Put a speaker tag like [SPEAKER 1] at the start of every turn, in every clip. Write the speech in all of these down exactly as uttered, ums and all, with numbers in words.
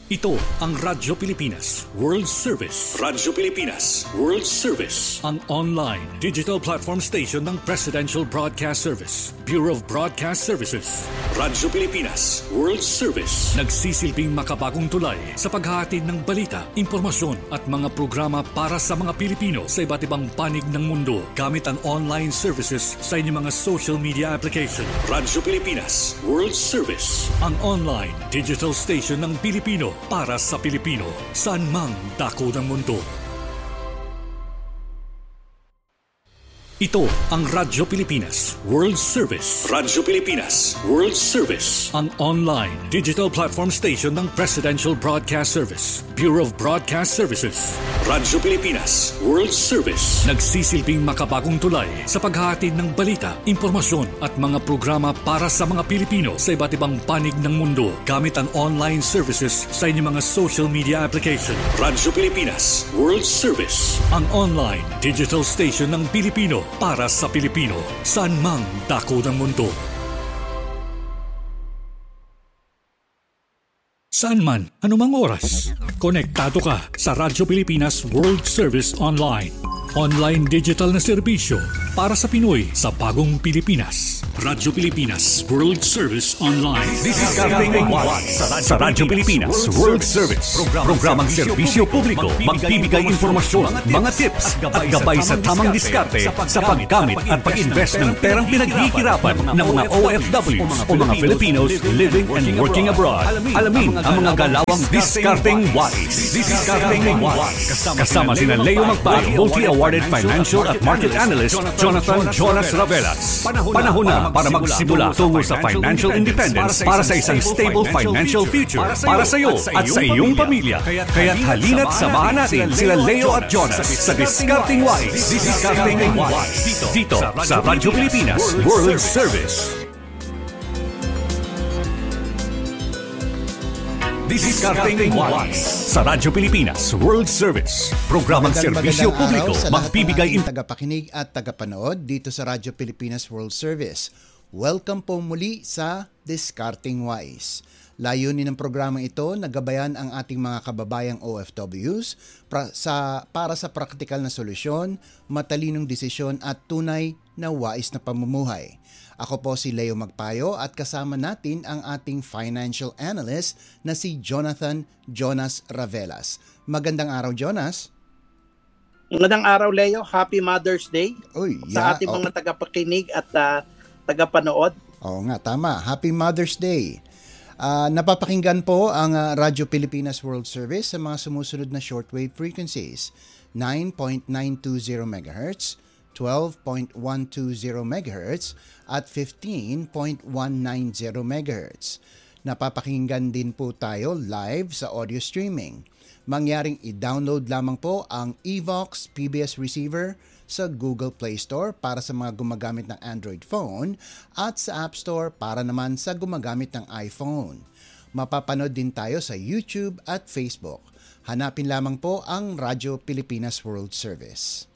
[SPEAKER 1] Ito ang Radyo Pilipinas World Service. Radyo Pilipinas World Service. Ang online digital platform station ng Presidential Broadcast Service, Bureau of Broadcast Services. Radyo Pilipinas World Service. Nagsisilbing makabagong tulay sa paghahatid ng balita, impormasyon at mga programa para sa mga Pilipino sa iba't ibang panig ng mundo gamit ang online services sa inyong mga social media application. Radyo Pilipinas World Service. Ang online digital station ng Pilipino para sa Pilipino, saan mang dako ng mundo. Ito ang Radyo Pilipinas World Service. Radyo Pilipinas World Service. Ang online digital platform station ng Presidential Broadcast Service, Bureau of Broadcast Services. Radyo Pilipinas World Service. Nagsisilbing makabagong tulay sa paghahatid ng balita, impormasyon at mga programa para sa mga Pilipino sa iba't ibang panig ng mundo gamit ang online services sa inyong mga social media application. Radyo Pilipinas World Service. Ang online digital station ng Pilipino para sa Pilipino, saan mang dako ng mundo. Saan man, anumang oras, konektado ka sa Radyo Pilipinas World Service Online. Online digital na serbisyo para sa Pinoy sa bagong Pilipinas. Radyo Pilipinas World Service Online.
[SPEAKER 2] Discarding sa Radyo Pilipinas World Service. Programang serbisyo publiko, magbibigay informasyon, mga tips at gabay sa tamang diskarte sa paggamit at pag-invest ng perang pinaghihirapan ng mga O F Ws o mga Filipinos living and working abroad. Alamin ang mga galawang Discarding Wise. Discarding Wise. Kasama sina Leo Magpag, multi-awarded financial at market analyst Jonathan Jonas Ravelas. Panahon na para magsimula tungo sa financial independence para sa isang stable financial future para sa iyo at sa iyong pamilya. Kaya't halina't samahan natin sila Leo at Jonas sa Discarding Wise. Discarding Wise. Dito sa Radyo Pilipinas World Service. Discarding Wise sa Radyo Pilipinas World Service. Programang serbisyo publiko, magbibigay
[SPEAKER 3] in tagapakinig at tagapanood dito sa Radyo Pilipinas World Service. Welcome po muli sa Discarding Wise. Layunin ng programang ito, nagabayan ang ating mga kababayang O F Ws pra, sa, para sa praktikal na solusyon, matalinong desisyon at tunay na wais na pamumuhay. Ako po si Leo Magpayo at kasama natin ang ating financial analyst na si Jonathan Jonas Ravelas. Magandang araw, Jonas.
[SPEAKER 4] Magandang araw, Leo. Happy Mother's Day
[SPEAKER 3] Uy,
[SPEAKER 4] sa
[SPEAKER 3] yeah,
[SPEAKER 4] ating
[SPEAKER 3] oh.
[SPEAKER 4] mga tagapakinig at uh, tagapanood.
[SPEAKER 3] Oo nga, tama. Happy Mother's Day. Uh, napapakinggan po ang uh, Radyo Pilipinas World Service sa mga sumusunod na shortwave frequencies. nine point nine two zero megahertz, twelve point one two zero megahertz at fifteen point one nine zero megahertz. Napapakinggan din po tayo live sa audio streaming. Mangyaring i-download lamang po ang Evox P B S Receiver sa Google Play Store para sa mga gumagamit ng Android phone at sa App Store para naman sa gumagamit ng iPhone. Mapapanood din tayo sa YouTube at Facebook. Hanapin lamang po ang Radyo Pilipinas World Service.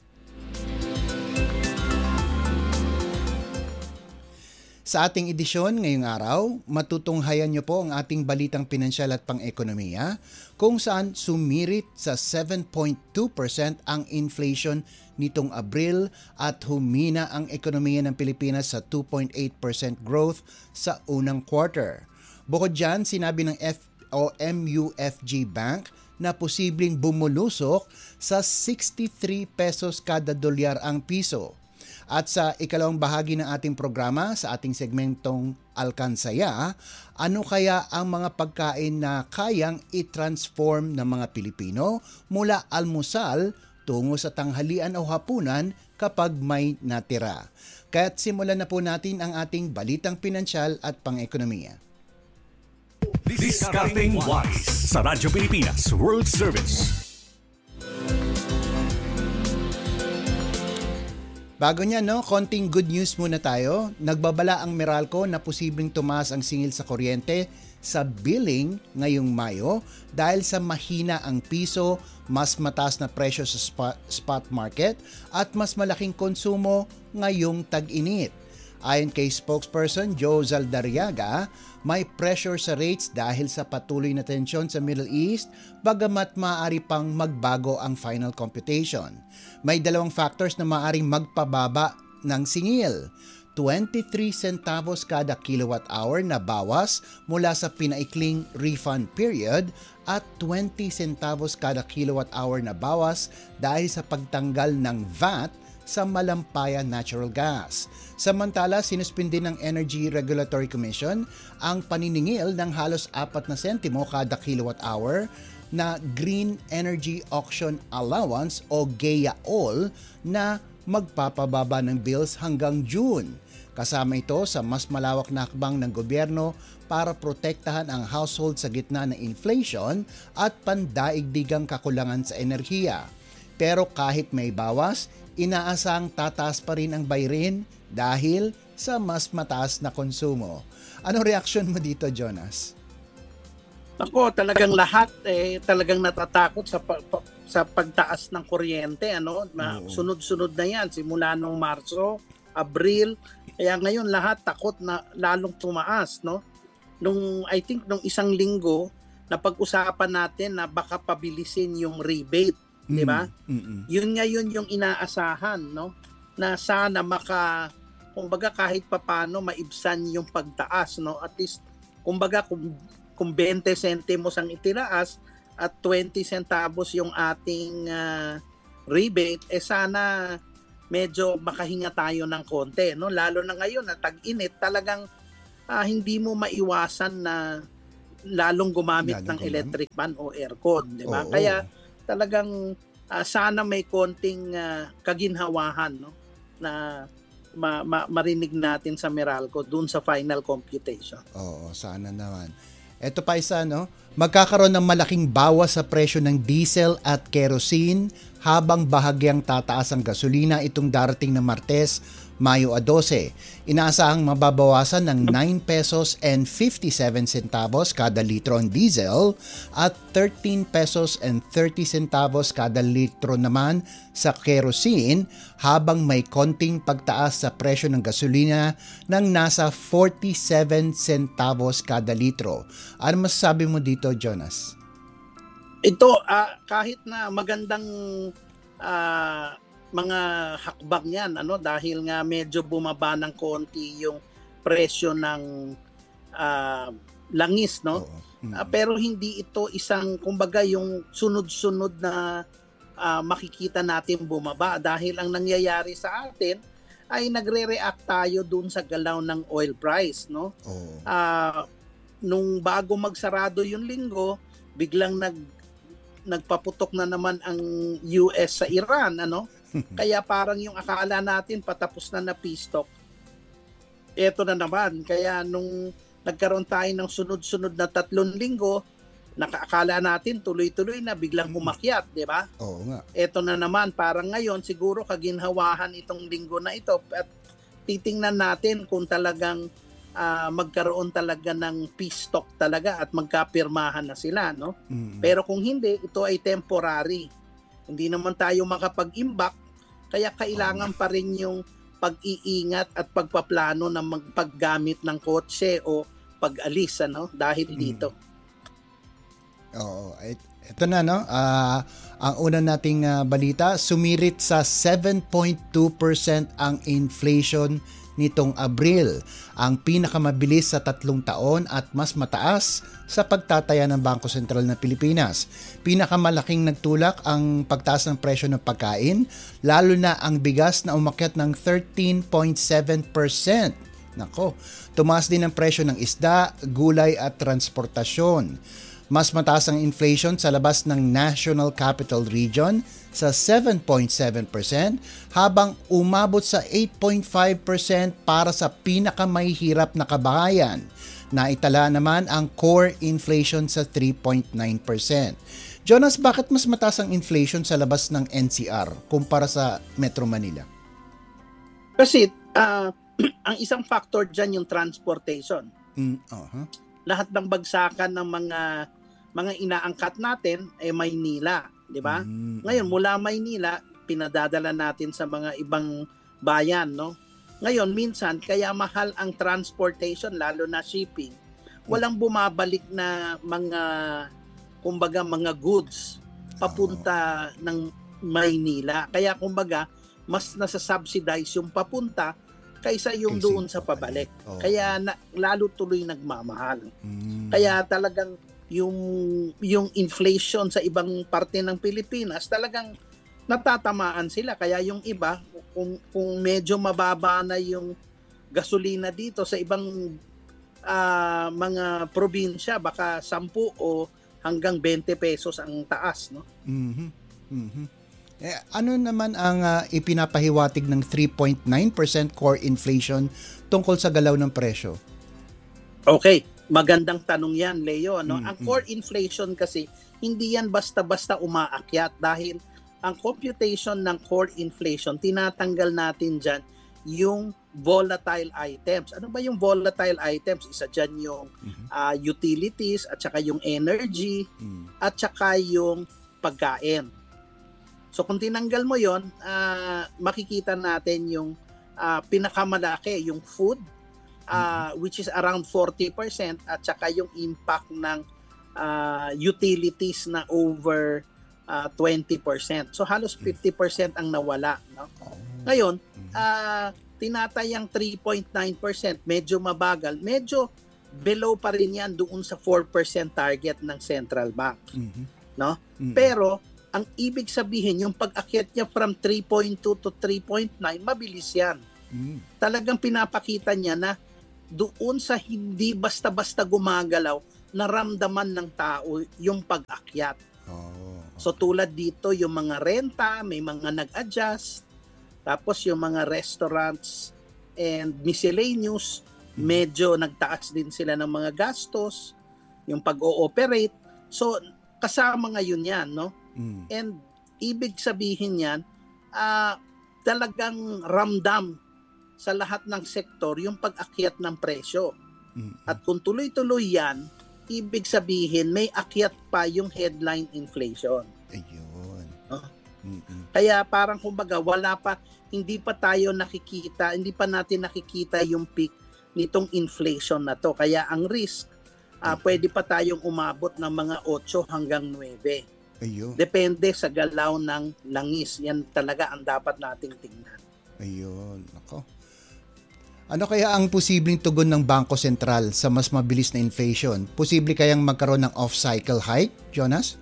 [SPEAKER 3] Sa ating edisyon ngayong araw, matutunghayan niyo po ang ating balitang pinansyal at pang-ekonomiya kung saan sumirit sa seven point two percent ang inflation nitong Abril at humina ang ekonomiya ng Pilipinas sa two point eight percent growth sa unang quarter. Bukod dyan, sinabi ng F o M U F G Bank na posibleng bumulusok sa sixty-three pesos kada dolyar ang piso. At sa ikalawang bahagi ng ating programa, sa ating segmentong Alkansaya, ano kaya ang mga pagkain na kayang i-transform ng mga Pilipino mula almusal tungo sa tanghalian o hapunan kapag may natira? Kaya't simulan na po natin ang ating balitang pinansyal at pang-ekonomiya.
[SPEAKER 2] Discarding Wise sa Radyo Pilipinas World Service.
[SPEAKER 3] Bago niya, no, konting good news muna tayo. Nagbabala ang Meralco na posibleng tumaas ang singil sa kuryente sa billing ngayong Mayo dahil sa mahina ang piso, mas mataas na presyo sa spot, spot market at mas malaking konsumo ngayong tag-init. Ayon kay spokesperson Joe Zaldariaga, may pressure sa rates dahil sa patuloy na tensyon sa Middle East bagamat maaari pang magbago ang final computation. May dalawang factors na maaaring magpababa ng singil. twenty-three centavos kada kilowatt hour na bawas mula sa pinaikling refund period at twenty centavos kada kilowatt hour na bawas dahil sa pagtanggal ng V A T sa malampayan natural gas. Samantala, sinuspindi ng Energy Regulatory Commission ang paniningil ng halos apat na sentimo kada kilowatt hour na Green Energy Auction Allowance o G E A O L na magpapababa ng bills hanggang June. Kasama ito sa mas malawak na hakbang ng gobyerno para protektahan ang household sa gitna ng inflation at pandaigdigang kakulangan sa enerhiya. Pero kahit may bawas, inaasang tataas pa rin ang bayrin dahil sa mas mataas na konsumo. Anong reaksyon mo dito, Jonas?
[SPEAKER 4] Ako, talagang lahat eh talagang natatakot sa pa, pa, sa pagtaas ng kuryente, ano? Na, sunod-sunod na 'yan simula nung Marso, Abril. Kaya ngayon lahat takot na lalong tumaas, no? Nung I think nung isang linggo napag-usapan natin na baka pabilisin yung rebate. Mm, di ba? Mm-mm. Yun ngayon yung inaasahan, no? Na sana maka kumbaga kahit papaano maibsan yung pagtaas, no? At least kumbaga kung kung twenty centimos ang itinaas at twenty centavos yung ating uh, rebate, eh sana medyo makahinga tayo ng konti, no? Lalo na ngayon na tag-init, talagang uh, hindi mo maiwasan na lalong gumamit lalong ng gumamit? electric fan o aircon, di ba? Kaya talagang uh, sana may konting uh, kaginhawahan, no, na ma- ma- marinig natin sa Meralco dun sa final computation.
[SPEAKER 3] Oo, sana naman. Ito pa isa, no? Magkakaroon ng malaking bawas sa presyo ng diesel at kerosene habang bahagyang tataas ang gasolina itong darating na Martes, Mayo twelve. Inaasahang mababawasan ng nine pesos and fifty-seven centavos kada litro ang diesel at thirteen pesos and thirty centavos kada litro naman sa kerosene habang may konting pagtaas sa presyo ng gasolina ng nasa forty-seven centavos kada litro. Ano masasabi mo dito, Jonas?
[SPEAKER 4] Ito, uh, kahit na magandang uh, mga hakbang yan, ano, dahil nga medyo bumaba ng konti yung presyo ng uh, langis, no? Mm-hmm. Uh, pero hindi ito isang, kumbaga, yung sunod-sunod na uh, makikita natin bumaba dahil ang nangyayari sa atin ay nagre-react tayo dun sa galaw ng oil price, no? Oh. Uh, nung bago magsarado yung linggo, biglang nag nagpaputok na naman ang U S sa Iran, ano? Kaya parang yung akala natin patapos na na peace talk, eto na naman. Kaya nung nagkaroon tayo ng sunod-sunod na tatlong linggo, nakaakala natin tuloy-tuloy na, biglang umakyat, di ba?
[SPEAKER 3] Oo nga.
[SPEAKER 4] Eto na naman, parang ngayon siguro kaginhawahan itong linggo na ito at titingnan natin kung talagang uh, magkaroon talaga ng peace talk talaga at magkapirmahan na sila, no? Mm-hmm. Pero kung hindi, ito ay temporary. Hindi naman tayo makapag-imbak, kaya kailangan pa rin yung pag-iingat at pagpaplano ng magpaggamit ng kotse o pag-alis, ano, dahil dito.
[SPEAKER 3] Oo, ito na, no? Uh, ang una nating uh, balita, sumirit sa seven point two percent ang inflation nitong Abril, ang pinakamabilis sa tatlong taon at mas mataas sa pagtataya ng Bangko Sentral ng Pilipinas. Pinakamalaking nagtulak ang pagtaas ng presyo ng pagkain, lalo na ang bigas na umakyat ng thirteen point seven percent. Nako, tumaas din ang presyo ng isda, gulay at transportasyon. Mas mataas ang inflation sa labas ng National Capital Region sa seven point seven percent habang umabot sa eight point five percent para sa pinakamahihirap na kabahayan. Naitala naman ang core inflation sa three point nine percent. Jonas, bakit mas mataas ang inflation sa labas ng N C R kumpara sa Metro Manila?
[SPEAKER 4] Kasi uh, ang isang factor dyan yung transportation.
[SPEAKER 3] Mm, uh-huh. Lahat
[SPEAKER 4] ng bagsakan ng mga mga inaangkat natin ay eh, Maynila, di ba? Mm-hmm. Ngayon mula Maynila pinadadala natin sa mga ibang bayan, no? Ngayon, minsan, kaya mahal ang transportation, lalo na shipping. Walang bumabalik na mga, kumbaga, mga goods papunta oh. ng Maynila. Kaya, kumbaga, mas nasa-subsidize yung papunta kaysa yung Kasi, doon sa pabalik. Oh. Kaya na, lalo tuloy nagmamahal. Mm. Kaya talagang yung yung inflation sa ibang parte ng Pilipinas talagang natatamaan sila. Kaya yung iba, kung, kung medyo mababa na yung gasolina dito sa ibang uh, mga probinsya, baka sampu o hanggang twenty pesos ang taas. No?
[SPEAKER 3] Mm-hmm. Mm-hmm. Eh, ano naman ang uh, ipinapahiwatig ng three point nine percent core inflation tungkol sa galaw ng presyo?
[SPEAKER 4] Okay, magandang tanong yan, Leo. Ano? Mm-hmm. Ang core inflation kasi, hindi yan basta-basta umaakyat dahil ang computation ng core inflation, tinatanggal natin dyan yung volatile items. Ano ba yung volatile items? Isa dyan yung mm-hmm. uh, utilities at saka yung energy mm-hmm. at saka yung pagkain. So kung tinanggal mo yon, uh, makikita natin yung uh, pinakamalaki, yung food, uh, mm-hmm. which is around forty percent at saka yung impact ng uh, utilities na over uh, twenty percent. So halos fifty percent ang nawala. No? Ngayon, uh, tinatayang three point nine percent, medyo mabagal, medyo below pa rin yan doon sa four percent target ng Central Bank. Mm-hmm. No? Mm-hmm. Pero ang ibig sabihin, yung pag-akyat niya from three point two to three point nine, mabilis yan. Mm. Talagang pinapakita niya na doon sa hindi basta-basta gumagalaw, naramdaman ng tao yung pag-akyat. Oh, okay. So tulad dito, yung mga renta, may mga nag-adjust. Tapos yung mga restaurants and miscellaneous, mm. medyo nagtaas din sila ng mga gastos, yung pag-ooperate. So kasama ngayon yan, no? Mm. And ibig sabihin yan, uh, talagang ramdam sa lahat ng sektor yung pag-akyat ng presyo. Mm. At kung tuloy-tuloy yan, ibig sabihin may akyat pa yung headline inflation.
[SPEAKER 3] Ayun.
[SPEAKER 4] Oh. Kaya parang kumbaga wala pa, hindi pa tayo nakikita, hindi pa natin nakikita yung peak nitong inflation na to. Kaya ang risk, uh, pwede pa tayong umabot ng mga eight hanggang nine.
[SPEAKER 3] Ayun.
[SPEAKER 4] Depende sa galaw ng langis. Yan talaga ang dapat nating tingnan.
[SPEAKER 3] Ayun. Ako. Ano kaya ang posibleng tugon ng Bangko Sentral sa mas mabilis na inflation? Posible kayang magkaroon ng off-cycle hike, Jonas?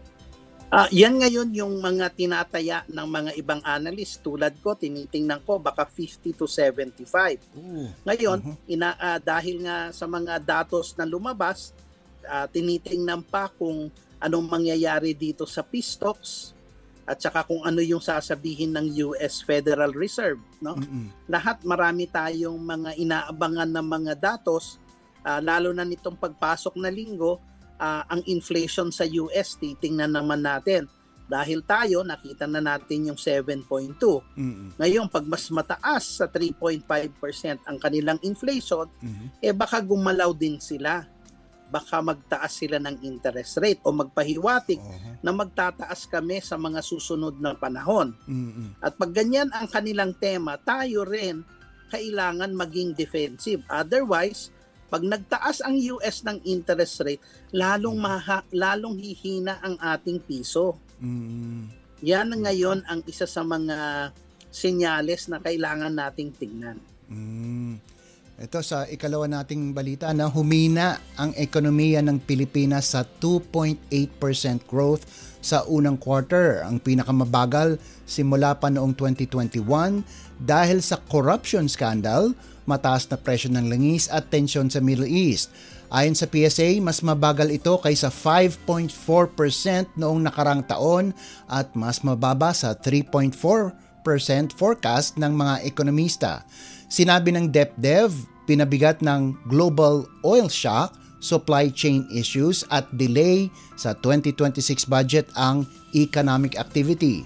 [SPEAKER 4] Uh, yan ngayon yung mga tinataya ng mga ibang analyst. Tulad ko, tinitingnan ko baka fifty to seventy-five. Ooh. Ngayon, uh-huh. ina, uh, dahil nga sa mga datos na lumabas, uh, tinitingnan pa kung anong mangyayari dito sa Peace Talks at saka kung ano yung sasabihin ng U S Federal Reserve, no? Mm-mm. Lahat marami tayong mga inaabangan ng mga datos, uh, lalo na nitong pagpasok na linggo, uh, ang inflation sa U S titingnan naman natin. Dahil tayo nakita na natin yung seven point two. Mm-mm. Ngayon pag mas mataas sa three point five percent ang kanilang inflation, mm-hmm. eh baka gumalaw din sila. Baka magtaas sila ng interest rate o magpahiwatig uh-huh. na magtataas kami sa mga susunod na panahon. Mm-hmm. At pag ganyan ang kanilang tema, tayo rin kailangan maging defensive. Otherwise, pag nagtaas ang U S ng interest rate, lalong maha, lalong hihina ang ating piso. Mm-hmm. Yan ngayon ang isa sa mga senyales na kailangan nating tingnan.
[SPEAKER 3] Mm-hmm. Ito sa ikalawa nating balita na humina ang ekonomiya ng Pilipinas sa two point eight percent growth sa unang quarter. Ang pinakamabagal simula pa noong twenty twenty-one dahil sa corruption scandal, mataas na presyo ng langis at tensyon sa Middle East. Ayon sa P S A, mas mabagal ito kaysa five point four percent noong nakarang taon at mas mababa sa three point four percent forecast ng mga ekonomista. Sinabi ng DepDev, pinabigat ng global oil shock, supply chain issues at delay sa twenty twenty-six budget ang economic activity.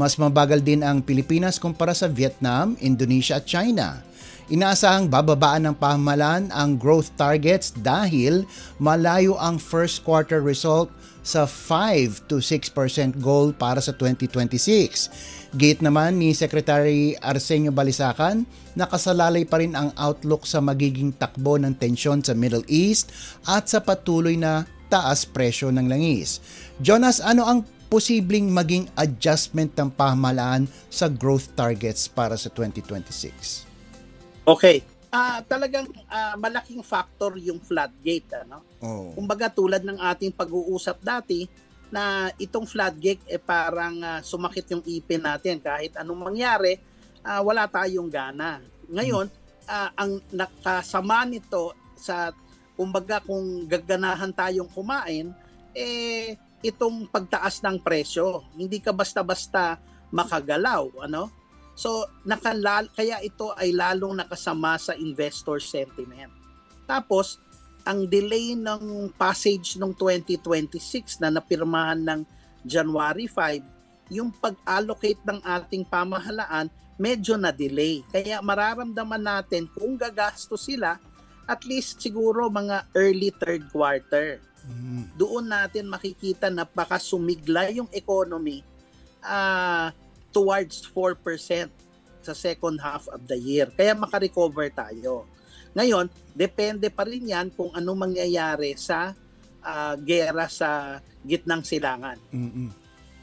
[SPEAKER 3] Mas mabagal din ang Pilipinas kumpara sa Vietnam, Indonesia at China. Inaasahang bababaan ng pamahalaan ang growth targets dahil malayo ang first quarter result sa five to six percent goal para sa twenty twenty-six. Gate naman ni Secretary Arsenio Balisacan, nakasalalay pa rin ang outlook sa magiging takbo ng tensyon sa Middle East at sa patuloy na taas presyo ng langis. Jonas, ano ang posibleng maging adjustment ng pamahalaan sa growth targets para sa twenty twenty-six?
[SPEAKER 4] Okay. Ah, talagang ah, malaking factor yung floodgate, ano?
[SPEAKER 3] Oh.
[SPEAKER 4] Kumbaga tulad ng ating pag-uusap dati na itong floodgate eh parang ah, sumakit yung ipin natin kahit anong mangyari, ah, wala tayong gana. Ngayon, ah, ang nakasama nito sa kumbaga kung gaganahan tayong kumain, eh itong pagtaas ng presyo. Hindi ka basta-basta makagalaw, ano? So, nakalal kaya ito ay lalong nakasama sa investor sentiment. Tapos, ang delay ng passage ng twenty twenty-six na napirmahan ng January five, yung pag-allocate ng ating pamahalaan medyo na-delay. Kaya mararamdaman natin kung gagasto sila at least siguro mga early third quarter. Mm. Doon natin makikita na baka sumigla yung economy ah uh, towards four percent sa second half of the year. Kaya makarecover tayo. Ngayon, depende pa rin yan kung anong mangyayari sa uh, gera sa gitnang silangan.
[SPEAKER 3] Mm-mm.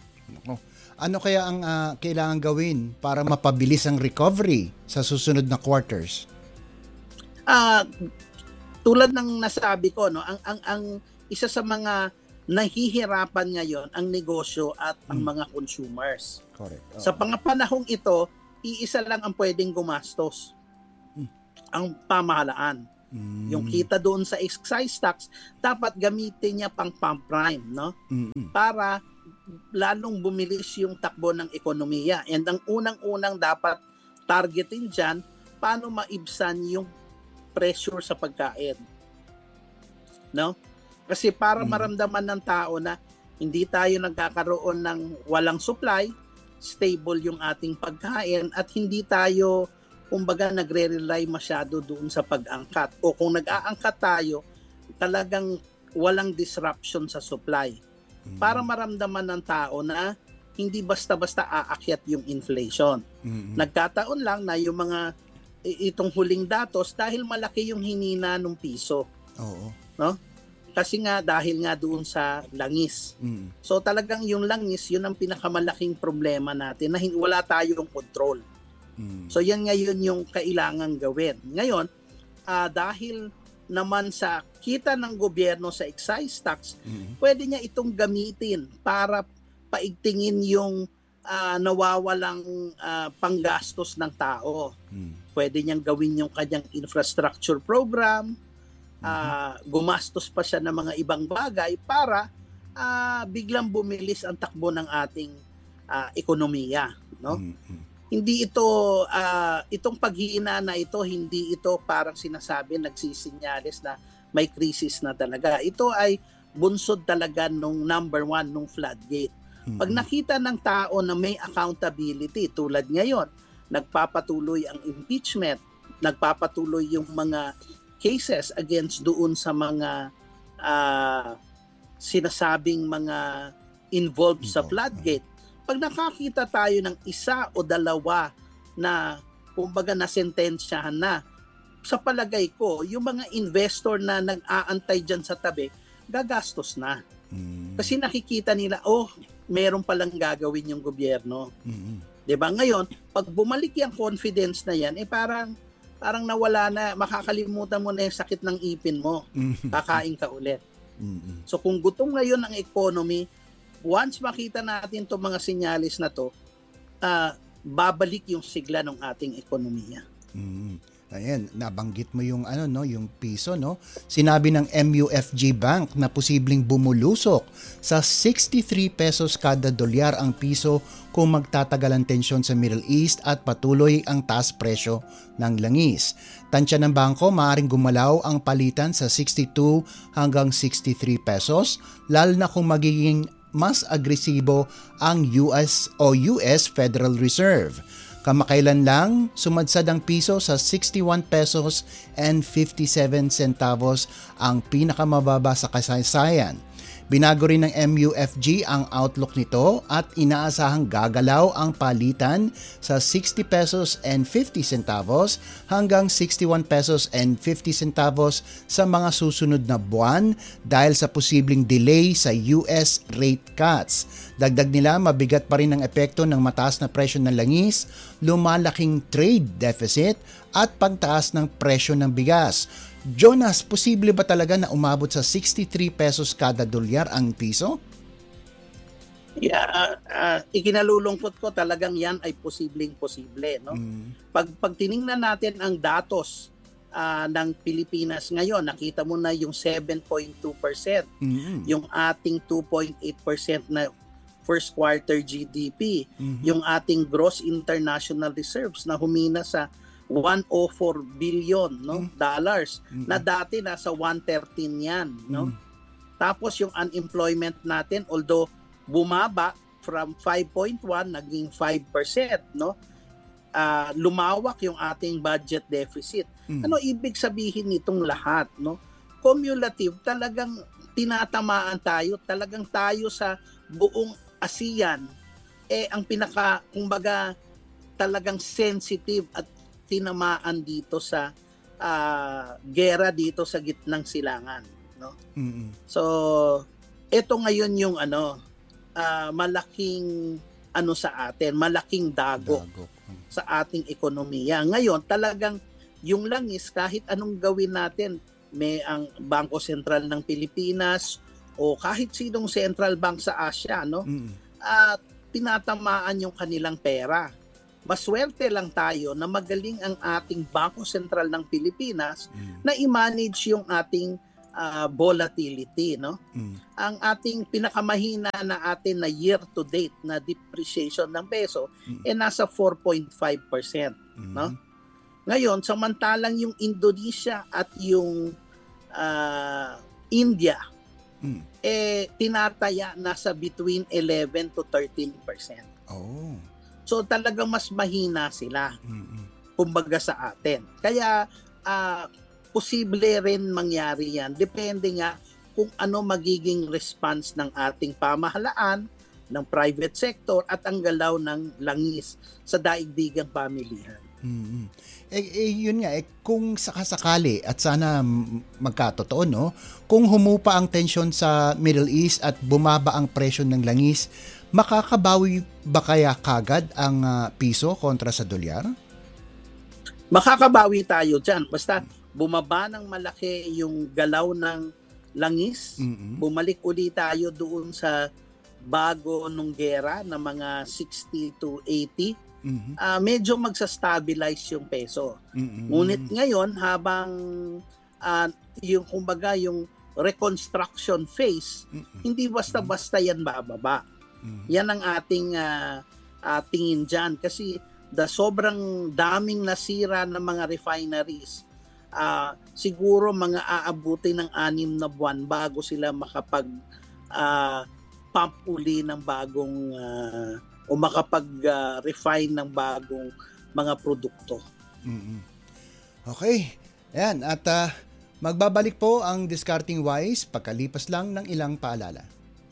[SPEAKER 3] Ano kaya ang uh, kailangan gawin para mapabilis ang recovery sa susunod na quarters?
[SPEAKER 4] Uh, tulad ng nasabi ko, no, ang, ang, ang isa sa mga nahihirapan ngayon ang negosyo at ang hmm. mga consumers.
[SPEAKER 3] Correct. Oh.
[SPEAKER 4] Sa pangapanahong ito, iisa lang ang pwedeng gumastos. Hmm. Ang pamahalaan. Hmm. Yung kita doon sa excise tax, dapat gamitin niya pang pump prime, no? Hmm. Para lalong bumilis yung takbo ng ekonomiya. And ang unang-unang dapat targetin dyan, paano maibsan yung pressure sa pagkain. No? Kasi para maramdaman ng tao na hindi tayo nagkakaroon ng walang supply, stable yung ating pagkain at hindi tayo kumbaga nagre-rely masyado doon sa pag-angkat. O kung nag-aangkat tayo, talagang walang disruption sa supply. Mm-hmm. Para maramdaman ng tao na hindi basta-basta aakyat yung inflation. Mm-hmm. Nagkataon lang na yung mga itong huling datos dahil malaki yung hinina ng piso.
[SPEAKER 3] Oo.
[SPEAKER 4] No? Kasi nga dahil nga doon sa langis. Mm. So talagang yung langis, yun ang pinakamalaking problema natin na wala tayong control. Mm. So yan ngayon yung kailangan gawin. Ngayon, uh, dahil naman sa kita ng gobyerno sa excise tax, mm. pwede niya itong gamitin para paigtingin yung uh, nawawalang uh, panggastos ng tao. Mm. Pwede niyang gawin yung kanyang infrastructure program, Uh, gumastos pa siya ng mga ibang bagay para uh, biglang bumilis ang takbo ng ating uh, ekonomiya, no? Mm-hmm. Hindi ito uh, itong paghihina na ito, hindi ito parang sinasabi nagsisinyales na may crisis na talaga. Ito ay bunsod talaga nung number one nung floodgate. Mm-hmm. Pag nakita ng tao na may accountability tulad ngayon, nagpapatuloy ang impeachment, nagpapatuloy yung mga cases against doon sa mga uh, sinasabing mga involved sa floodgate. Pag nakakita tayo ng isa o dalawa na kumbaga nasentensyahan na, sa palagay ko, yung mga investor na nag-aantay dyan sa tabi, gagastos na. Mm. Kasi nakikita nila, oh, meron palang gagawin yung gobyerno. Mm-hmm. Diba? Ngayon, pag bumalik yung confidence na yan, eh parang parang nawala na, makakalimutan mo na yung sakit ng ipin mo. Kakain ka ulit. So kung gutom ngayon ang economy, once makita natin itong mga sinyalis na to, uh, babalik yung sigla ng ating ekonomiya.
[SPEAKER 3] Mm. Ayan, nabanggit mo yung ano no, yung piso no. Sinabi ng M U F G Bank na posibleng bumulusok sa sixty-three pesos kada dolyar ang piso kung magtatagal ang tensyon sa Middle East at patuloy ang taas presyo ng langis. Tansya ng bangko, maaaring gumalaw ang palitan sa sixty-two hanggang sixty-three pesos, lalo na kung magiging mas agresibo ang U S o U S Federal Reserve. Kamakailan lang, sumadsad ang piso sa sixty-one pesos and fifty-seven centavos, ang pinakamababa sa kasaysayan. Binago rin ng M U F G ang outlook nito at inaasahang gagalaw ang palitan sa sixty pesos and fifty centavos hanggang sixty-one pesos and fifty centavos sa mga susunod na buwan dahil sa posibleng delay sa U S rate cuts. Dagdag nila, mabigat pa rin ang epekto ng mataas na presyo ng langis, lumalaking trade deficit at pagtaas ng presyo ng bigas. Jonas, posible ba talaga na umabot sa sixty-three pesos kada dolyar ang piso?
[SPEAKER 4] Yeah, uh, uh, ikinalulungkot ko talagang yan ay posibleng posible, no? Mm. Pag pag tiningnan natin ang datos uh, ng Pilipinas ngayon, nakita mo na yung seven point two percent, mm-hmm. yung ating two point eight percent na first quarter G D P, mm-hmm. yung ating gross international reserves na humina sa one hundred four billion no mm. dollars mm-hmm. na dati nasa one thirteen yan, no? Mm. Tapos yung unemployment natin, although bumaba from five point one naging five percent, no? Uh, lumawak yung ating budget deficit. Mm. Ano ibig sabihin nitong lahat, no? Cumulative, talagang tinatamaan tayo, talagang tayo sa buong ASEAN eh ang pinaka kumbaga talagang sensitive at tinamaan dito sa uh, gera dito sa gitnang silangan, no? Mm-hmm. So ito ngayon yung ano uh, malaking ano sa atin, malaking dago, dago sa ating ekonomiya. Ngayon talagang yung langis, kahit anong gawin natin, may ang Bangko Sentral ng Pilipinas o kahit sinong central bank sa Asia, no? Mm-hmm. At uh, tinatamaan yung kanilang pera. Maswerte lang tayo na magaling ang ating Bangko Sentral ng Pilipinas mm. na i-manage yung ating uh, volatility, no? Mm. Ang ating pinakamahina na atin na year to date na depreciation ng peso mm. eh nasa four point five percent, mm. no? Ngayon, samantalang yung Indonesia at yung uh, India mm. eh tinataya nasa between eleven to thirteen percent. Oh. So talagang mas mahina sila, mm-hmm. kumbaga sa atin. Kaya uh, posible rin mangyari yan. Depende nga kung ano magiging response ng ating pamahalaan, ng private sector at ang galaw ng langis sa daigdigang pamilihan.
[SPEAKER 3] Mm-hmm. Eh, eh, yun nga, eh, kung sakasakali at sana magkatotoo, no? Kung humupa ang tensyon sa Middle East at bumaba ang presyo ng langis, makakabawi ba kaya kagad ang uh, piso kontra sa dolyar?
[SPEAKER 4] Makakabawi tayo dyan. Basta bumaba ng malaki yung galaw ng langis, mm-hmm. bumalik uli tayo doon sa bago nung gera na mga sixty to eighty, mm-hmm. uh, medyo magsa-stabilize yung peso. Mm-hmm. Ngunit ngayon, habang uh, yung kumbaga yung reconstruction phase, mm-hmm. hindi basta-basta yan bababa. Mm-hmm. Yan ang ating uh, uh, tingin dyan. Kasi the sobrang daming nasira ng mga refineries, uh, siguro mga aabuti ng anim na buwan bago sila makapag uh, pump uli ng bagong uh, o makapag-refine uh, ng bagong mga produkto.
[SPEAKER 3] Mm-hmm. Okay. Ayan. At uh, magbabalik po ang Discarding Wise pagkalipas lang ng ilang paalala.